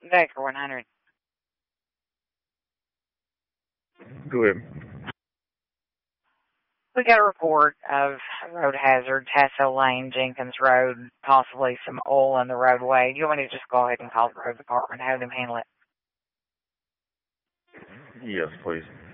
Vector 100. Go ahead. We got a report of road hazard, Tasso Lane, Jenkins Road, possibly some oil in the roadway. Do you want me to just go ahead and call the road department and have them handle it? Yes, please.